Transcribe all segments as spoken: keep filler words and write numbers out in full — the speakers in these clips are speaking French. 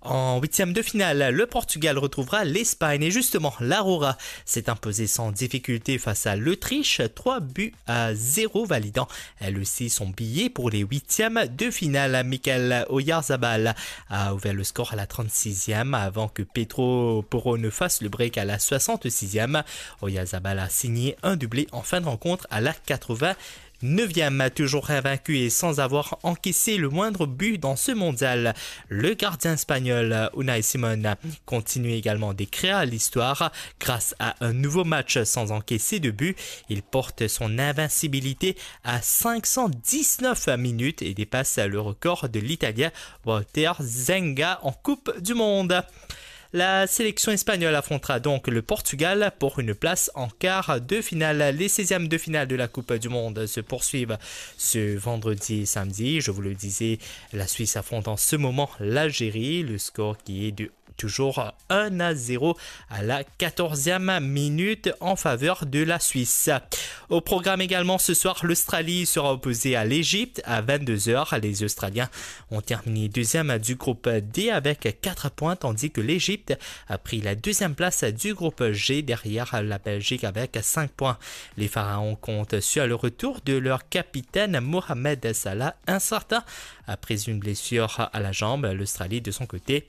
En huitième de finale, le Portugal retrouvera l'Espagne et justement, l'Aurora s'est imposée sans difficulté face à l'Autriche, trois buts à zéro, validant elle aussi son billet pour les huitièmes de finale. Mikel Oyarzabal a ouvert le score à la trente-sixième avant que Pedro Porro ne fasse le break à la soixante-sixième. Oyarzabal a signé un doublé en fin de rencontre à la quatre-vingts. Neuvième, toujours invaincu et sans avoir encaissé le moindre but dans ce mondial. Le gardien espagnol Unai Simón continue également d'écrire l'histoire grâce à un nouveau match sans encaisser de but. Il porte son invincibilité à cinq cent dix-neuf minutes et dépasse le record de l'Italien Walter Zenga en Coupe du Monde. La sélection espagnole affrontera donc le Portugal pour une place en quart de finale. Les seizièmes de finale de la Coupe du Monde se poursuivent ce vendredi et samedi. Je vous le disais, la Suisse affronte en ce moment l'Algérie. Le score qui est de toujours un à zéro à la quatorzième minute en faveur de la Suisse. Au programme également ce soir, l'Australie sera opposée à l'Égypte à vingt-deux heures. Les Australiens ont terminé deuxième du groupe D avec quatre points, tandis que l'Égypte a pris la deuxième place du groupe G derrière la Belgique avec cinq points. Les Pharaons comptent sur le retour de leur capitaine Mohamed Salah, incertain après une blessure à la jambe. L'Australie de son côté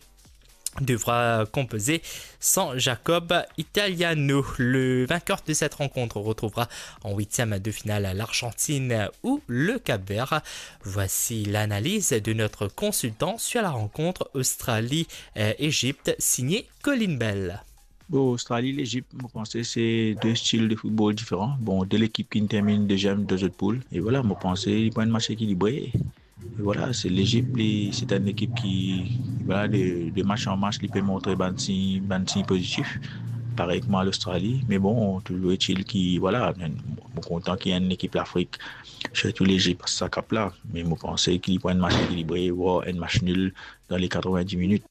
devra composer sans Jacob Italiano. Le vainqueur de cette rencontre retrouvera en huitième de finale l'Argentine ou le Cap-Vert. Voici l'analyse de notre consultant sur la rencontre Australie-Égypte, signé Colin Bell. Bon, Australie, l'Égypte, je pense que c'est deux styles de football différents. Bon, deux équipes qui terminent deuxième, deux autres poules. Et voilà, je pense que c'est un match équilibré. Et voilà, c'est l'Égypte, c'est une équipe qui, voilà, de, de match en match, il peut montrer un signe positif, pareil que moi l'Australie. Mais bon, toujours est-il qui, voilà, je suis content qu'il y ait une équipe d'Afrique, surtout l'Égypte, parce que ça cap là. Mais je pense qu'il peut un match équilibré, voire un match nul dans les quatre-vingt-dix minutes.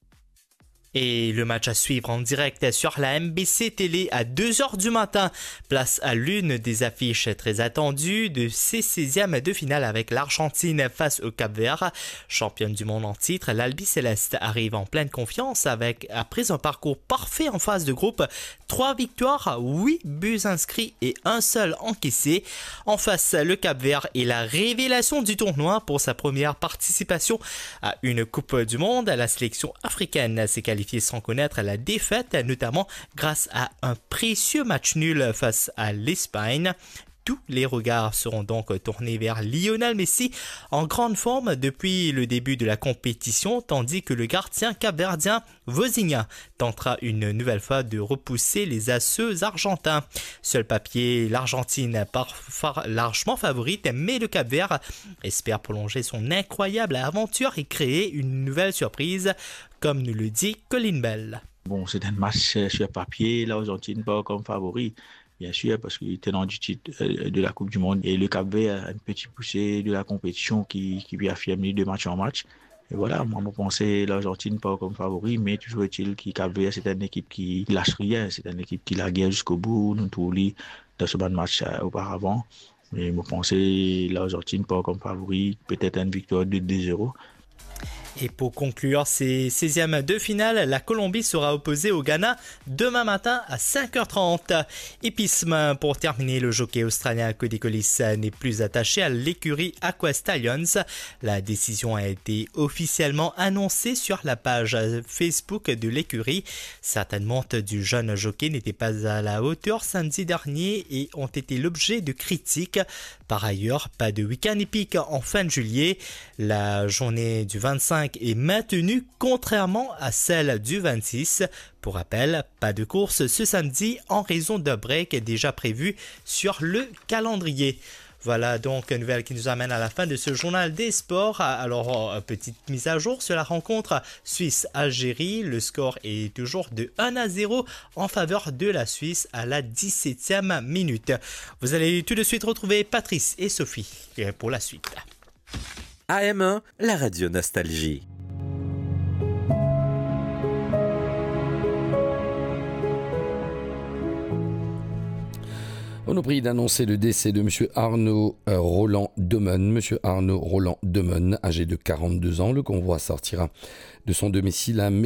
Et le match à suivre en direct sur la M B C Télé à deux heures du matin. Place à l'une des affiches très attendues de ces seizièmes de finale avec l'Argentine face au Cap-Vert. Championne du monde en titre, l'Albi Céleste arrive en pleine confiance avec, après un parcours parfait en phase de groupe, trois victoires, huit buts inscrits et un seul encaissé. En face, le Cap-Vert est la révélation du tournoi pour sa première participation à une Coupe du Monde. La sélection africaine s'est qualifiée sans connaître la défaite, notamment grâce à un précieux match nul face à l'Espagne. Tous les regards seront donc tournés vers Lionel Messi, en grande forme depuis le début de la compétition, tandis que le gardien capverdien Vozinha tentera une nouvelle fois de repousser les asseux argentins. Seul papier, l'Argentine part largement favorite, mais le Cap-Vert espère prolonger son incroyable aventure et créer une nouvelle surprise, comme nous le dit Colin Bell. Bon, c'est un match sur papier, l'Argentine part comme favori. Bien sûr, parce qu'il est tenant du titre de la Coupe du Monde. Et le Cap-Vert a une petite poussée de la compétition qui, qui lui affirme de match en match. Et voilà, moi, je pensais l'Argentine pas comme favori, mais toujours est-il que Cap-Vert, c'est une équipe qui lâche rien. C'est une équipe qui la guerre jusqu'au bout. Nous tous les dans ce bas de match euh, auparavant. Mais je pensais l'Argentine pas comme favori, peut-être une victoire de deux zéro. Et pour conclure ces seizièmes de finale, la Colombie sera opposée au Ghana demain matin à cinq heures trente. Épisme, pour terminer, le jockey australien Cody Collis n'est plus attaché à l'écurie Aqua Stallions. La décision a été officiellement annoncée sur la page Facebook de l'écurie. Certaines montes du jeune jockey n'étaient pas à la hauteur samedi dernier et ont été l'objet de critiques. Par ailleurs, pas de week-end épique en fin de juillet. La journée du vingt-cinq est maintenue contrairement à celle du vingt-six. Pour rappel, pas de course ce samedi en raison d'un break déjà prévu sur le calendrier. Voilà donc une nouvelle qui nous amène à la fin de ce journal des sports. Alors, petite mise à jour sur la rencontre Suisse-Algérie. Le score est toujours de un à zéro en faveur de la Suisse à la dix-septième minute. Vous allez tout de suite retrouver Patrice et Sophie pour la suite. A M un, la radio Nostalgie. On nous prie d'annoncer le décès de M. Arnaud euh, Roland Demen. M. Arnaud Roland Demen, âgé de quarante-deux ans, le convoi sortira de son domicile à